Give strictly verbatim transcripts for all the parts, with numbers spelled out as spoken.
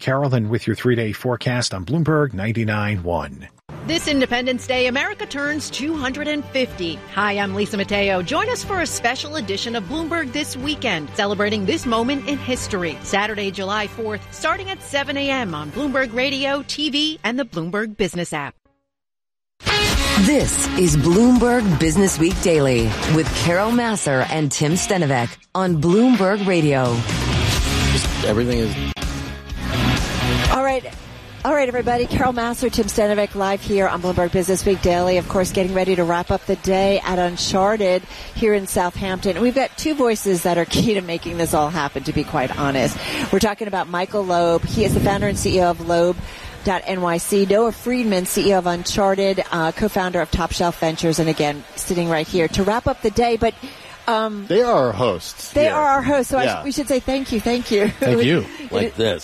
Carolyn with your three-day forecast on Bloomberg ninety-nine point one. This Independence Day, America turns two hundred fifty. Hi, I'm Lisa Mateo. Join us for a special edition of Bloomberg This Weekend, celebrating this moment in history. Saturday, July fourth, starting at seven a.m. on Bloomberg Radio, T V, and the Bloomberg Business app. This is Bloomberg Business Week Daily with Carol Massar and Tim Stenovec on Bloomberg Radio. Just everything is... All right. All right, everybody. Carol Massar, Tim Stenovec, live here on Bloomberg Business Week Daily. Of course, getting ready to wrap up the day at Uncharted here in Southampton. We've got two voices that are key to making this all happen, to be quite honest. We're talking about Michael Loeb. He is the founder and C E O of Loeb dot N Y C. Noah Friedman, C E O of Uncharted, uh, co-founder of Top Shelf Ventures, and again, sitting right here to wrap up the day. But Um, they are our hosts. They here. are our hosts, so yeah. I sh- we should say thank you, thank you. Thank you. Like this.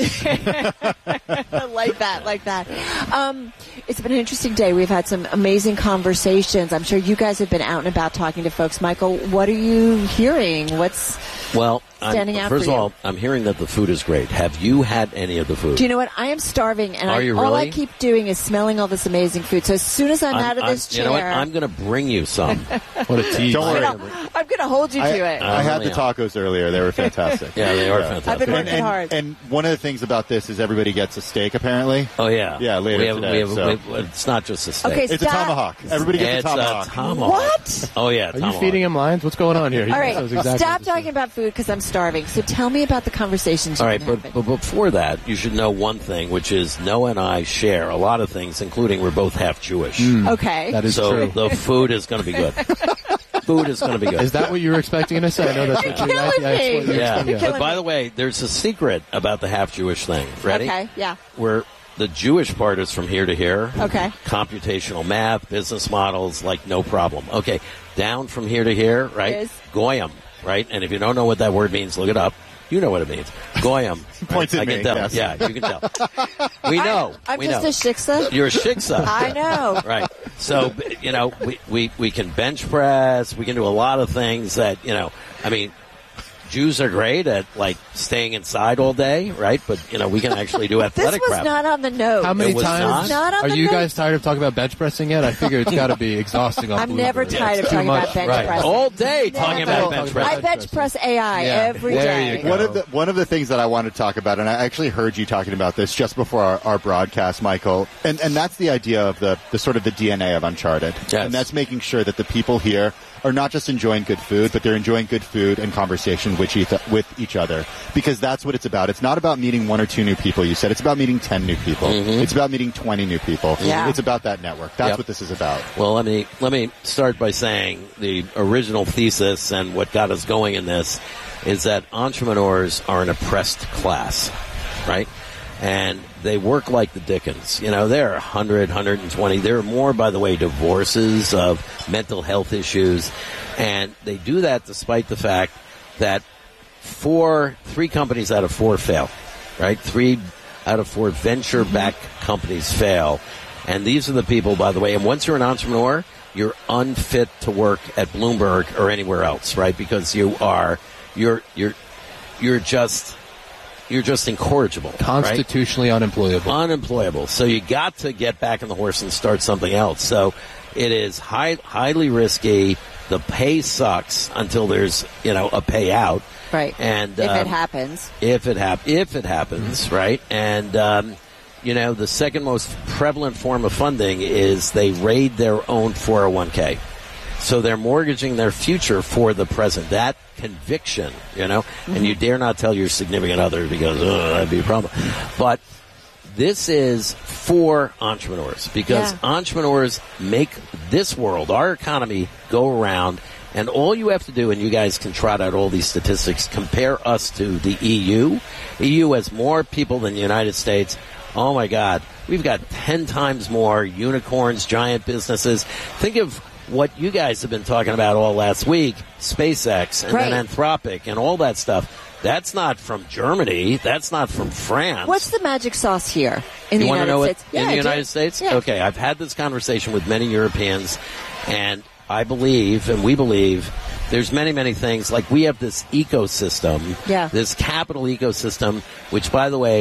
like that, like that. Um, it's been an interesting day. We've had some amazing conversations. I'm sure you guys have been out and about talking to folks. Michael, what are you hearing? What's well, standing I'm, out first for of you? all, I'm hearing that the food is great. Have you had any of the food? Do you know what? I am starving, and Are I, you all I really? keep doing is smelling all this amazing food. So as soon as I'm, I'm out of this I'm, chair... You know what? I'm going to bring you some. What a tease. Don't worry. I'm going to hold you I, to it. I had the tacos earlier. They were fantastic. Yeah, they are yeah. fantastic. I've been working and, hard. And one of the things about this is everybody gets a steak, apparently. Oh, yeah. Yeah, later we have, today. We have, so. we have, it's not just a steak. Okay, it's stop. a tomahawk. Everybody gets it's a tomahawk. A tomahawk. What? Oh, yeah, Are tomahawk. you feeding him lines? What's going on here? All right, exactly stop talking about food because I'm starving. So tell me about the conversations All you've right, been but, having. but before that, you should know one thing, which is Noah and I share a lot of things, including we're both half Jewish. Mm, Okay. That is so true. the food is going to be good. Food is going to be good. Is that what you were expecting to say? I know that's what you You're yeah, killing yeah, me. what you're Yeah, expecting. killing but by me. the way, there's a secret about the half Jewish thing. Ready? Okay, yeah. Where the Jewish part is from here to here. Okay. Computational math, business models, like no problem. Okay, down from here to here, right? Is? Goyim, right? And if you don't know what that word means, look it up. You know what it means. Goyim. Points I, at I can me, tell. yes. Yeah, you can tell. We know. I'm we just know. a shiksa. You're a shiksa. I know. Right. So, you know, we, we, we can bench press. We can do a lot of things that, you know, I mean, Jews are great at, like, staying inside all day, right? But, you know, we can actually do This athletic was crap. not on the note. How many It was times not on are the you notes. guys tired of talking about bench pressing yet? I figure it's got to be exhausting. On I'm Bloomberg. never tired It's of too talking much. about bench Right. pressing. All day talking Never. about bench I press. I bench press A I Yeah. every There day. you go. One of the one of the things that I want to talk about, and I actually heard you talking about this just before our, our broadcast, Michael, and and that's the idea of the, the sort of the D N A of Uncharted, Yes. and that's making sure that the people here are not just enjoying good food, but they're enjoying good food and conversation with each, with each other, because that's what it's about. It's not about meeting one or two new people. You said it's about meeting ten new people. Mm-hmm. It's about meeting twenty new people. Yeah. It's about that network. That's Yep. what this is about. Well, let me let me start by saying the original thesis and what got us going in this is that entrepreneurs are an oppressed class, right? And they work like the Dickens. You know, there are one hundred, one hundred twenty. There are more, by the way, divorces of mental health issues. And they do that despite the fact that four, three companies out of four fail, right? Three out of four venture-backed companies fail. And these are the people, by the way, and once you're an entrepreneur, you're unfit to work at Bloomberg or anywhere else, right? Because you are, you're, you're, you're just, you're just incorrigible. Constitutionally right? unemployable. Unemployable. So you got to get back on the horse and start something else. So it is high, highly risky. The pay sucks until there's, you know, a payout. Right. And if um, it happens. If it hap- if it happens, right? And um, you know, the second most prevalent form of funding is they raid their own four oh one k. So they're mortgaging their future for the present. That conviction, you know, Mm-hmm. and you dare not tell your significant other because oh, that'd be a problem. But this is for entrepreneurs because Yeah. entrepreneurs make this world, our economy, go around. And all you have to do, and you guys can trot out all these statistics, compare us to the E U. E U has more people than the United States. Oh, my God. We've got ten times more unicorns, giant businesses. Think of what you guys have been talking about all last week, SpaceX and Right. then Anthropic and all that stuff. That's not from Germany. That's not from France. What's the magic sauce here in you the want to United know States? it Yeah, in I the do. United States? Yeah. Okay, I've had this conversation with many Europeans, and I believe, and we believe, there's many, many things. Like we have this ecosystem, Yeah. this capital ecosystem, which, by the way,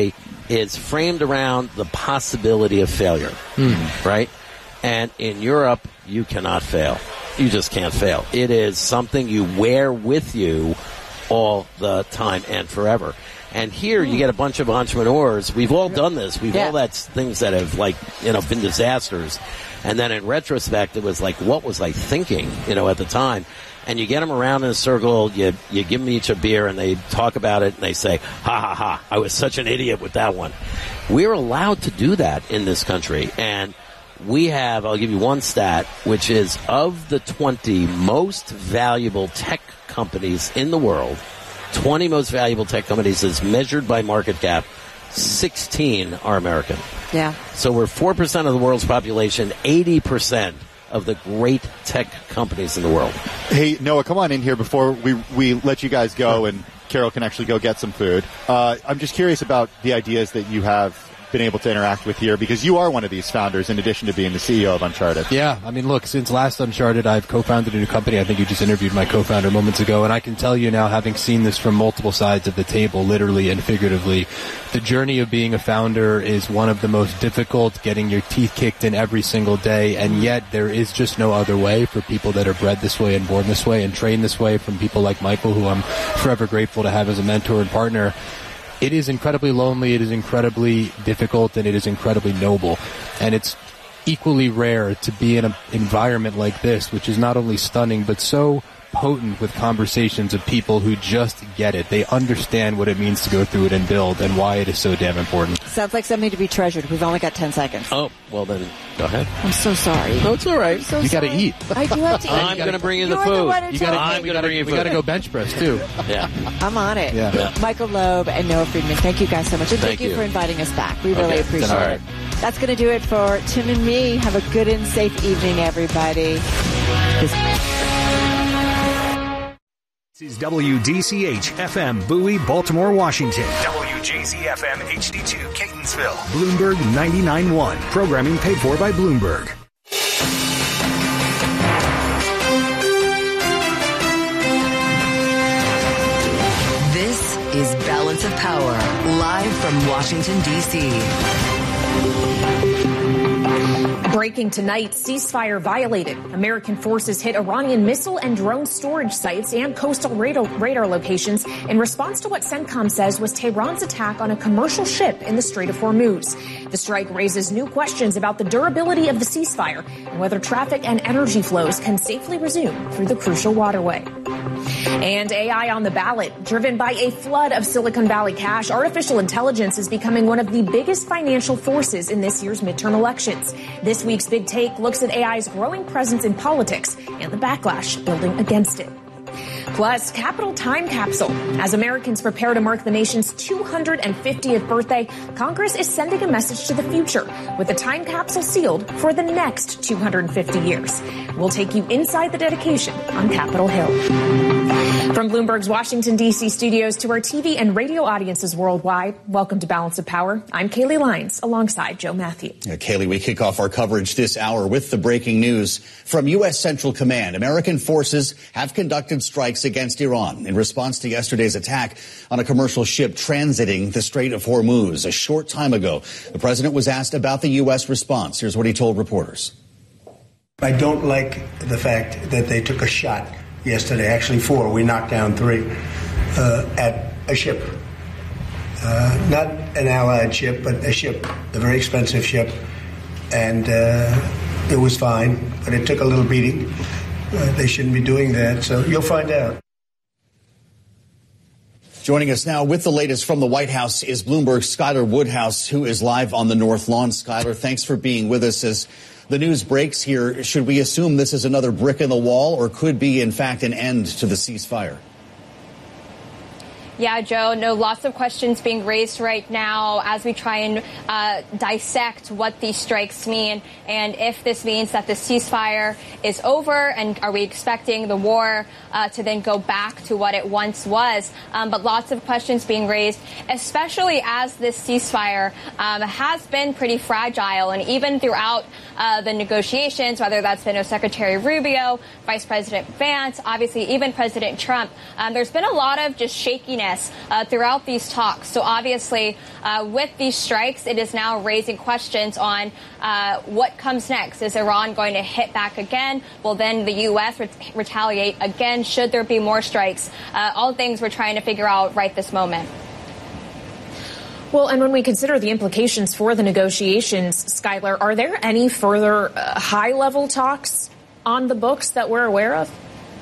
is framed around the possibility of failure, mm. right? And in Europe, you cannot fail. You just can't fail. It is something you wear with you all the time and forever. And here you get a bunch of entrepreneurs. We've all done this. We've yeah. all had things that have, like, you know, been disasters. And then in retrospect, it was like, what was I thinking, you know, at the time? And you get them around in a circle, you you give them each a beer, and they talk about it, and they say, ha, ha, ha, I was such an idiot with that one. We're allowed to do that in this country. And we have, I'll give you one stat, which is of the twenty most valuable tech companies in the world, twenty most valuable tech companies as measured by market cap, sixteen are American. Yeah. So we're four percent of the world's population, eighty percent of the great tech companies in the world. Hey, Noah, come on in here before we, we let you guys go and Carol can actually go get some food. Uh, I'm just curious about the ideas that you have been able to interact with here, because you are one of these founders in addition to being the C E O of Uncharted. Yeah, I mean, look, since last Uncharted, I've co-founded a new company. I think you just interviewed my co-founder moments ago, and I can tell you now, having seen this from multiple sides of the table, literally and figuratively, the journey of being a founder is one of the most difficult, getting your teeth kicked in every single day, and yet there is just no other way for people that are bred this way and born this way and trained this way, from people like Michael, who I'm forever grateful to have as a mentor and partner. It is incredibly lonely, it is incredibly difficult, and it is incredibly noble. And it's equally rare to be in an environment like this, which is not only stunning, but so potent with conversations of people who just get it. They understand what it means to go through it and build, and why it is so damn important. Sounds like something to be treasured. We've only got ten seconds. Oh, well then, go ahead. I'm so sorry. No, it's all right. So you got to sorry. eat. I do have to eat. I'm going to bring you the You're food. The one who You gotta, told I'm me. going to bring you we food. got to go bench press, too. Yeah. I'm on it. Yeah. Yeah. Michael Loeb and Noah Friedman, thank you guys so much. And thank, Thank you you. for inviting us back. We really Okay. appreciate All it. right. That's going to do it for Tim and me. Have a good and safe evening, everybody. This- This is W D C H F M Bowie, Baltimore, Washington. W J Z F M H D two Catonsville. Bloomberg ninety-nine point one. Programming paid for by Bloomberg. This is Balance of Power, live from Washington, D C Breaking tonight, ceasefire violated. American forces hit Iranian missile and drone storage sites and coastal radar, radar locations in response to what CENTCOM says was Tehran's attack on a commercial ship in the Strait of Hormuz. The strike raises new questions about the durability of the ceasefire and whether traffic and energy flows can safely resume through the crucial waterway. And A I on the ballot. Driven by a flood of Silicon Valley cash, artificial intelligence is becoming one of the biggest financial forces in this year's midterm elections. This week's Big Take looks at A I's growing presence in politics and the backlash building against it. Plus, Capitol Time Capsule. As Americans prepare to mark the nation's two hundred fiftieth birthday, Congress is sending a message to the future with a time capsule sealed for the next two hundred fifty years. We'll take you inside the dedication on Capitol Hill. From Bloomberg's Washington, D C studios to our T V and radio audiences worldwide, welcome to Balance of Power. I'm Kaylee Lyons alongside Joe Matthew. Yeah, Kaylee, we kick off our coverage this hour with the breaking news from U S. Central Command. American forces have conducted strikes against Iran in response to yesterday's attack on a commercial ship transiting the Strait of Hormuz. A short time ago, the president was asked about the U S response. Here's what he told reporters. I don't like the fact that they took a shot yesterday, actually four, we knocked down three, uh, at a ship. Uh, not an allied ship, but a ship, a very expensive ship. And uh, it was fine, but it took a little beating. Uh, they shouldn't be doing that, so you'll find out. Joining us now with the latest from the White House is Bloomberg's Skylar Woodhouse, who is live on the North Lawn. Skylar, thanks for being with us. As the news breaks here, should we assume this is another brick in the wall or could be, in fact, an end to the ceasefire? Yeah, Joe, no, lots of questions being raised right now as we try and uh, dissect what these strikes mean and if this means that the ceasefire is over and are we expecting the war uh, to then go back to what it once was. Um, but lots of questions being raised, especially as this ceasefire um, has been pretty fragile. And even throughout uh, the negotiations, whether that's been with Secretary Rubio, Vice President Vance, obviously even President Trump, um, there's been a lot of just shaking shakiness uh, throughout these talks. So obviously, uh, with these strikes, it is now raising questions on uh, what comes next. Is Iran going to hit back again? Will then the U S ret- retaliate again? Should there be more strikes? Uh, all things we're trying to figure out right this moment. Well, and when we consider the implications for the negotiations, Skylar, are there any further uh, high-level talks on the books that we're aware of?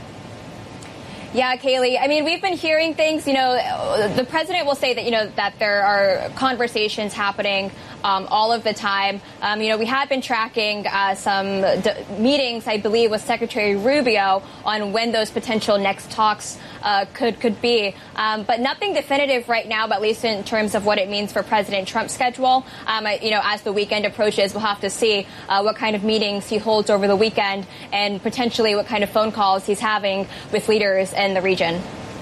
Yeah, Kaylee. I mean, we've been hearing things, you know, the president will say that, you know, that there are conversations happening um, all of the time. Um, you know, we had been tracking uh, some d- meetings, I believe, with Secretary Rubio on when those potential next talks uh, could could be. Um, but nothing definitive right now, but at least in terms of what it means for President Trump's schedule. Um, I, you know, as the weekend approaches, we'll have to see uh, what kind of meetings he holds over the weekend and potentially what kind of phone calls he's having with leaders in the region.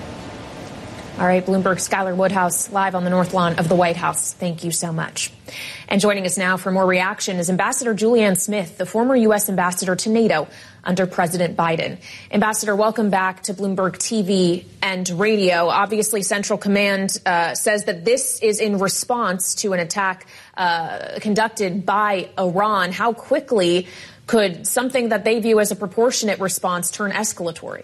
All right, Bloomberg's Skylar Woodhouse live on the North Lawn of the White House. Thank you so much. And joining us now for more reaction is Ambassador Julianne Smith, the former U S ambassador to NATO under President Biden. Ambassador, welcome back to Bloomberg T V and radio. Obviously, Central Command uh, says that this is in response to an attack uh, conducted by Iran. How quickly could something that they view as a proportionate response turn escalatory?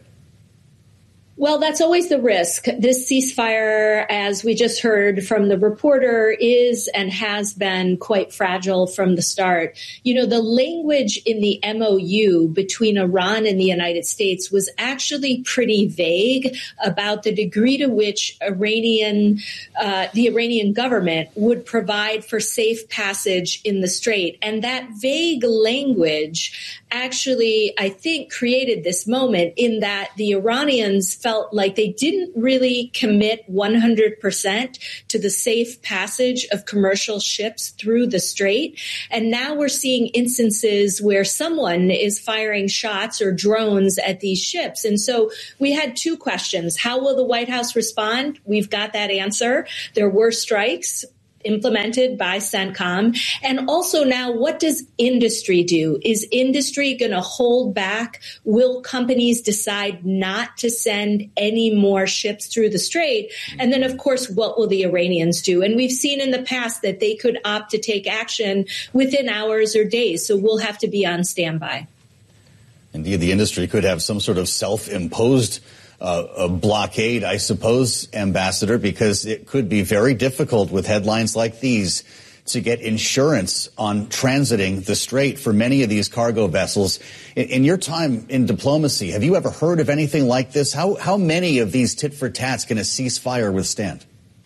Well, that's always the risk. This ceasefire, as we just heard from the reporter, is and has been quite fragile from the start. You know, the language in the M O U between Iran and the United States was actually pretty vague about the degree to which Iranian, uh, the Iranian government would provide for safe passage in the Strait. And that vague language actually, I think, created this moment in that the Iranians felt like they didn't really commit one hundred percent to the safe passage of commercial ships through the Strait. And now we're seeing instances where someone is firing shots or drones at these ships. And so we had two questions. How will the White House respond? We've got that answer. There were strikes implemented by CENTCOM. And also now, what does industry do? Is industry going to hold back? Will companies decide not to send any more ships through the Strait? And then, of course, what will the Iranians do? And we've seen in the past that they could opt to take action within hours or days. So we'll have to be on standby. Indeed, the industry could have some sort of self-imposed Uh, a blockade, I suppose, Ambassador, because it could be very difficult with headlines like these to get insurance on transiting the Strait for many of these cargo vessels. In, in your time in diplomacy, have you ever heard of anything like this? How, how many of these tit-for-tats can a ceasefire withstand?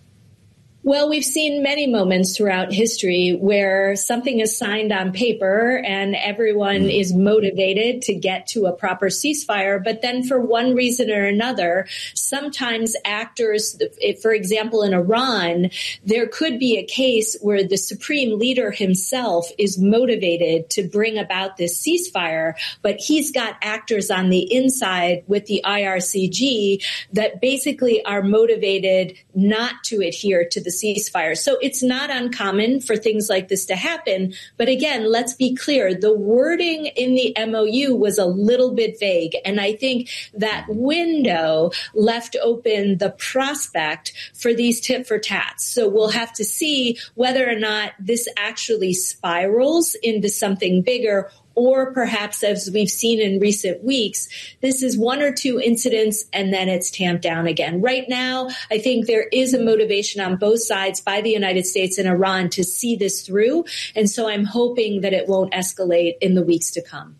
Well, we've seen many moments throughout history where something is signed on paper and everyone mm. is motivated to get to a proper ceasefire. But then for one reason or another, sometimes actors, for example, in Iran, there could be a case where the supreme leader himself is motivated to bring about this ceasefire, but he's got actors on the inside with the I R C G that basically are motivated not to adhere to the ceasefire. So it's not uncommon for things like this to happen. But again, let's be clear. The wording in the M O U was a little bit vague. And I think that window left open the prospect for these tit for tats. So we'll have to see whether or not this actually spirals into something bigger, or perhaps, as we've seen in recent weeks, this is one or two incidents and then it's tamped down again. Right now, I think there is a motivation on both sides by the United States and Iran to see this through. And so I'm hoping that it won't escalate in the weeks to come.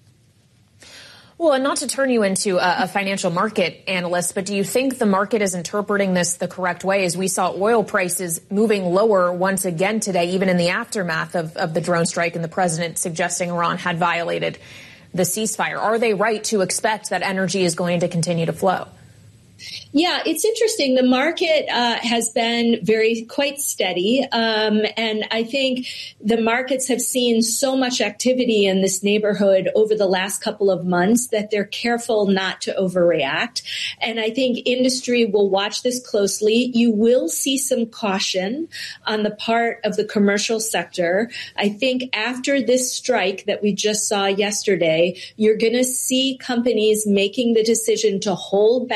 Well, and not to turn you into a, a financial market analyst, but do you think the market is interpreting this the correct way? As we saw oil prices moving lower once again today, even in the aftermath of, of the drone strike and the president suggesting Iran had violated the ceasefire. Are they right to expect that energy is going to continue to flow? Yeah, it's interesting. The market uh, has been very quite steady. Um, and I think the markets have seen so much activity in this neighborhood over the last couple of months that they're careful not to overreact. And I think industry will watch this closely. You will see some caution on the part of the commercial sector. I think after this strike that we just saw yesterday, you're going to see companies making the decision to hold back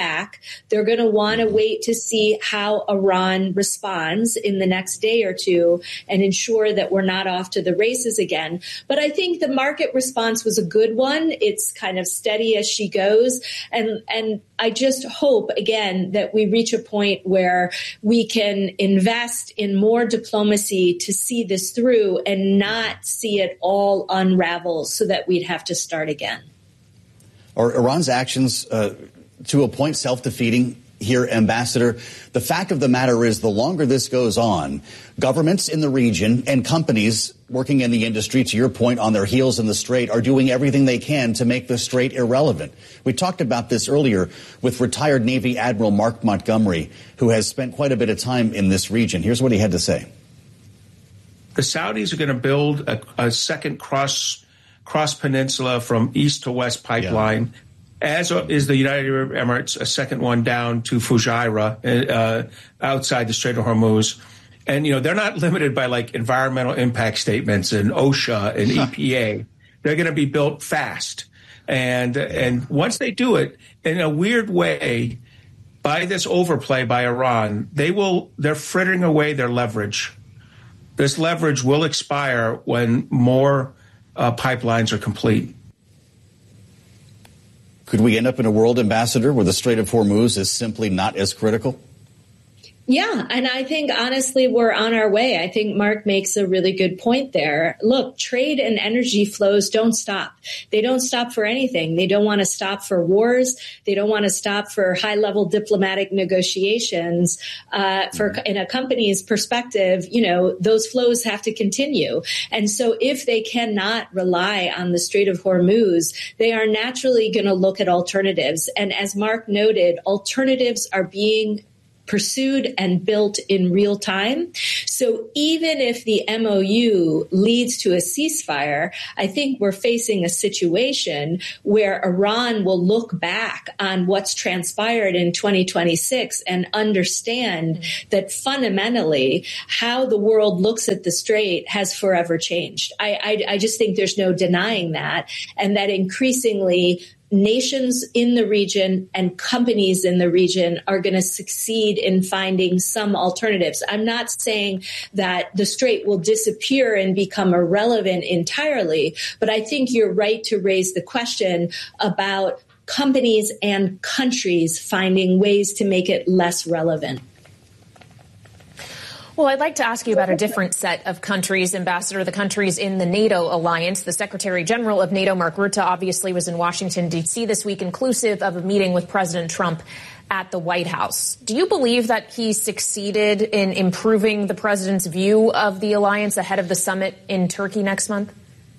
They're going to want to wait to see how Iran responds in the next day or two and ensure that we're not off to the races again. But I think the market response was a good one. It's kind of steady as she goes. And, and I just hope, again, that we reach a point where we can invest in more diplomacy to see this through and not see it all unravel so that we'd have to start again. Are Iran's actions uh, to a point self-defeating here, Ambassador? The fact of the matter is, the longer this goes on, governments in the region and companies working in the industry, to your point, on their heels in the Strait, are doing everything they can to make the Strait irrelevant. We talked about this earlier with retired Navy Admiral Mark Montgomery, who has spent quite a bit of time in this region. Here's what he had to say. The Saudis are going to build a, a second cross cross peninsula from east to west pipeline, yeah. as is the United Arab Emirates, a second one down to Fujairah, uh, outside the Strait of Hormuz. And, you know, they're not limited by like environmental impact statements and OSHA and E P A. They're going to be built fast. And, and once they do it, in a weird way, by this overplay by Iran, they will, they're frittering away their leverage. This leverage will expire when more uh, pipelines are complete. Could we end up in a world, Ambassador, where the Strait of Hormuz is simply not as critical? Yeah, and I think, honestly, we're on our way. I think Mark makes a really good point there. Look, trade and energy flows don't stop. They don't stop for anything. They don't want to stop for wars. They don't want to stop for high-level diplomatic negotiations. Uh, for in a company's perspective, you know, those flows have to continue. And so if they cannot rely on the Strait of Hormuz, they are naturally going to look at alternatives. And as Mark noted, alternatives are being pursued and built in real time. So even if the M O U leads to a ceasefire, I think we're facing a situation where Iran will look back on what's transpired in twenty twenty-six and understand mm-hmm. that fundamentally how the world looks at the Strait has forever changed. I, I, I just think there's no denying that, and that increasingly nations in the region and companies in the region are going to succeed in finding some alternatives. I'm not saying that the Strait will disappear and become irrelevant entirely, but I think you're right to raise the question about companies and countries finding ways to make it less relevant. Well, I'd like to ask you about a different set of countries, Ambassador, the countries in the NATO alliance. The Secretary General of NATO, Mark Rutte, obviously was in Washington, D C this week, inclusive of a meeting with President Trump at the White House. Do you believe that he succeeded in improving the president's view of the alliance ahead of the summit in Turkey next month?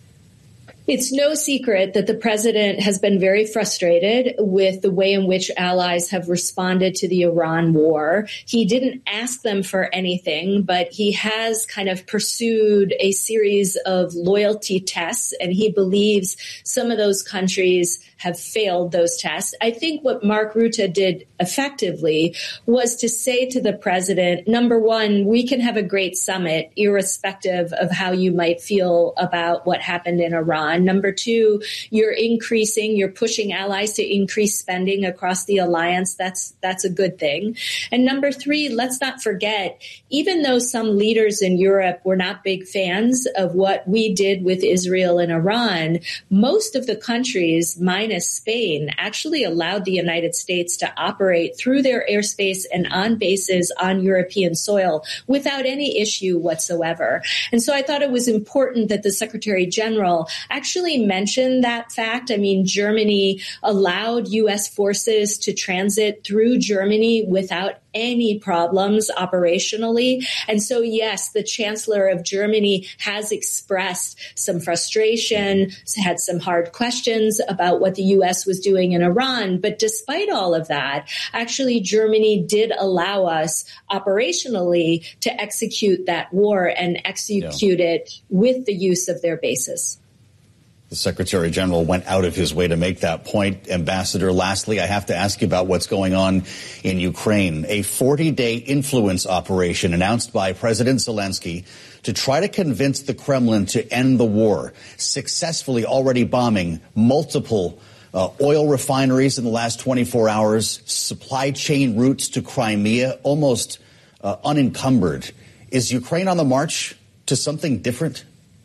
It's no secret that the president has been very frustrated with the way in which allies have responded to the Iran war. He didn't ask them for anything, but he has kind of pursued a series of loyalty tests, and he believes some of those countries have failed those tests. I think what Mark Rutte did effectively was to say to the president, number one, we can have a great summit irrespective of how you might feel about what happened in Iran. Number two, you're increasing, you're pushing allies to increase spending across the alliance. That's that's a good thing. And number three, let's not forget, even though some leaders in Europe were not big fans of what we did with Israel and Iran, most of the countries, minus Spain, actually allowed the United States to operate through their airspace and on bases on European soil without any issue whatsoever. And so I thought it was important that the Secretary General actually mentioned that fact. I mean, Germany allowed U S forces to transit through Germany without any problems operationally. And so, yes, the Chancellor of Germany has expressed some frustration, had some hard questions about what the U S was doing in Iran. But despite all of that, actually, Germany did allow us operationally to execute that war and execute yeah. it with the use of their bases. The Secretary General went out of his way to make that point. Ambassador, lastly, I have to ask you about what's going on in Ukraine. A forty-day influence operation announced by President Zelensky to try to convince the Kremlin to end the war, successfully already bombing multiple uh, oil refineries in the last twenty-four hours, supply chain routes to Crimea almost uh, unencumbered. Is Ukraine on the march to something different?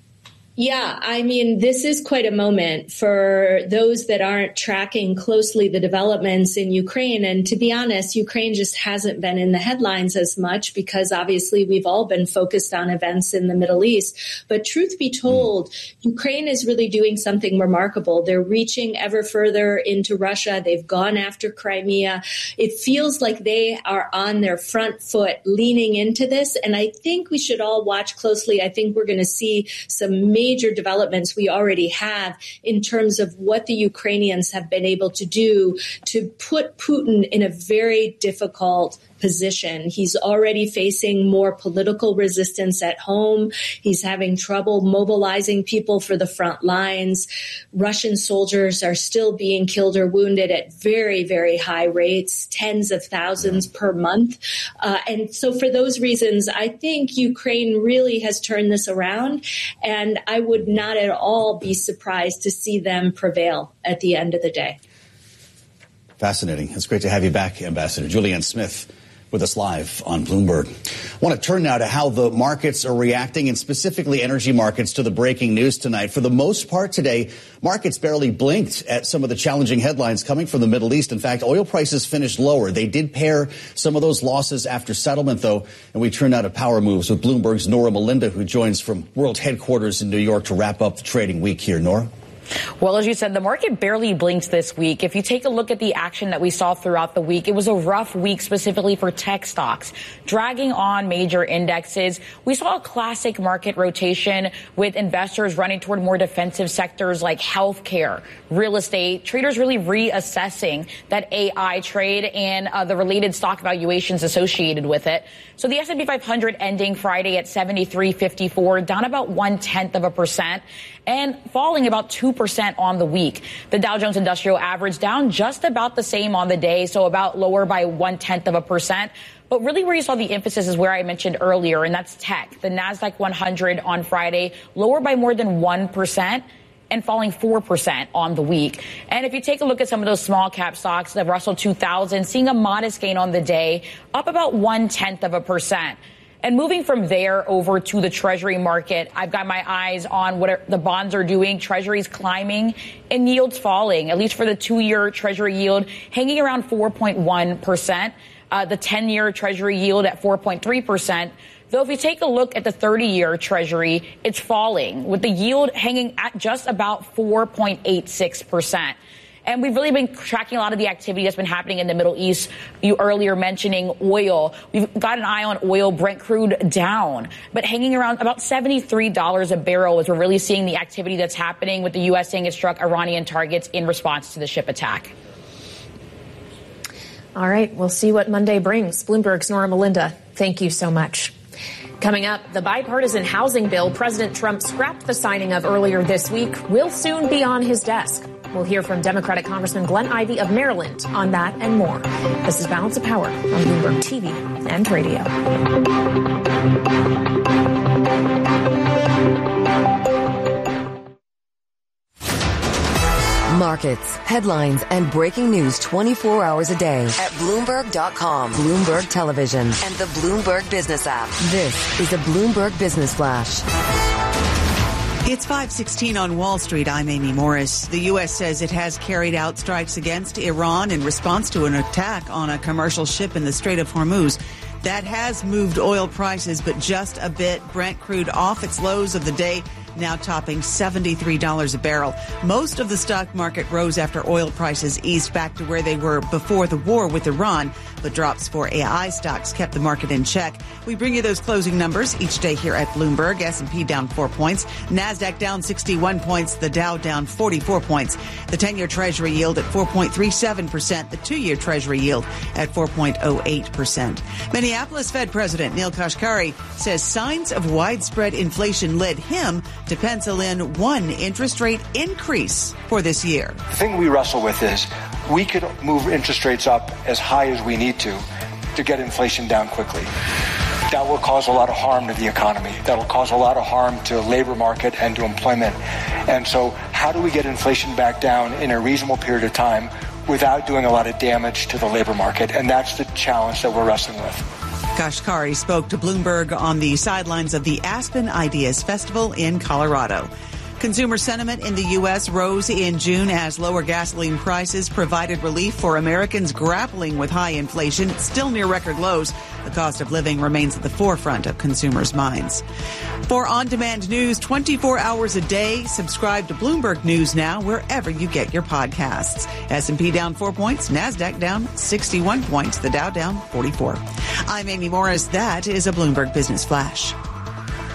Yeah, I mean, this is quite a moment for those that aren't tracking closely the developments in Ukraine. And to be honest, Ukraine just hasn't been in the headlines as much because obviously we've all been focused on events in the Middle East. But truth be told, mm. Ukraine is really doing something remarkable. They're reaching ever further into Russia. They've gone after Crimea. It feels like they are on their front foot leaning into this. And I think we should all watch closely. I think we're going to see some major major developments we already have in terms of what the Ukrainians have been able to do to put Putin in a very difficult position. He's already facing more political resistance at home. He's having trouble mobilizing people for the front lines. Russian soldiers are still being killed or wounded at very, very high rates, tens of thousands per month. Uh, and so for those reasons, I think Ukraine really has turned this around, and I would not at all be surprised to see them prevail at the end of the day. Fascinating. It's great to have you back, Ambassador. Julianne Smith with us live on Bloomberg. I want to turn now to how the markets are reacting, and specifically energy markets, to the breaking news tonight. For the most part today, markets barely blinked at some of the challenging headlines coming from the Middle East. In fact, oil prices finished lower. They did pare some of those losses after settlement, though, and we turn now to power moves with Bloomberg's Nora Melinda, who joins from world headquarters in New York to wrap up the trading week here. Nora? Well, as you said, the market barely blinked this week. If you take a look at the action that we saw throughout the week, it was a rough week specifically for tech stocks, dragging on major indexes. We saw a classic market rotation with investors running toward more defensive sectors like healthcare, real estate, traders really reassessing that A I trade and uh, the related stock valuations associated with it. So the S and P five hundred ending Friday at seventy-three fifty-four, down about one-tenth of a percent, and falling about two percent on the week. The Dow Jones Industrial Average down just about the same on the day, so about lower by one-tenth of a percent. But really where you saw the emphasis is where I mentioned earlier, and that's tech. The NASDAQ one hundred on Friday, lower by more than one percent. And falling four percent on the week. And if you take a look at some of those small cap stocks, the Russell two thousand, seeing a modest gain on the day, up about one-tenth of a percent. And moving from there over to the Treasury market, I've got my eyes on what the bonds are doing. Treasuries climbing and yields falling, at least for the two-year Treasury yield, hanging around four point one percent. Uh, the ten-year Treasury yield at four point three percent. Though if you take a look at the thirty-year Treasury, it's falling, with the yield hanging at just about four point eight six percent. And we've really been tracking a lot of the activity that's been happening in the Middle East. You earlier mentioning oil. We've got an eye on oil, Brent crude down, but hanging around about seventy-three dollars a barrel as we're really seeing the activity that's happening with the U S saying it struck Iranian targets in response to the ship attack. All right, we'll see what Monday brings. Bloomberg's Nora Melinda, thank you so much. Coming up, the bipartisan housing bill President Trump scrapped the signing of earlier this week will soon be on his desk. We'll hear from Democratic Congressman Glenn Ivey of Maryland on that and more. This is Balance of Power on Bloomberg T V and radio. Markets, headlines, and breaking news twenty-four hours a day at Bloomberg dot com, Bloomberg Television, and the Bloomberg Business app. This is a Bloomberg Business Flash. It's five sixteen on Wall Street. I'm Amy Morris. The U S says it has carried out strikes against Iran in response to an attack on a commercial ship in the Strait of Hormuz. That has moved oil prices, but just a bit. Brent crude off its lows of the day, now topping seventy-three dollars a barrel. Most of the stock market rose after oil prices eased back to where they were before the war with Iran, but drops for A I stocks kept the market in check. We bring you those closing numbers each day here at Bloomberg. S and P down four points, NASDAQ down sixty-one points, the Dow down forty-four points. The ten-year Treasury yield at four point three seven percent, the two-year Treasury yield at four point oh eight percent. Minneapolis Fed President Neel Kashkari says signs of widespread inflation led him to pencil in one interest rate increase for this year. The thing we wrestle with is we could move interest rates up as high as we need to to get inflation down quickly. that will cause a lot of harm to the economy. That will cause a lot of harm to the labor market and to employment. And so how do we get inflation back down in a reasonable period of time without doing a lot of damage to the labor market? And that's the challenge that we're wrestling with. Kashkari spoke to Bloomberg on the sidelines of the Aspen Ideas Festival in Colorado. Consumer sentiment in the U S rose in June as lower gasoline prices provided relief for Americans grappling with high inflation, still near record lows. The cost of living remains at the forefront of consumers' minds. For on-demand news twenty-four hours a day, subscribe to Bloomberg News Now wherever you get your podcasts. S and P down four points, NASDAQ down sixty-one points, the Dow down forty-four. I'm Amy Morris. That is a Bloomberg Business Flash.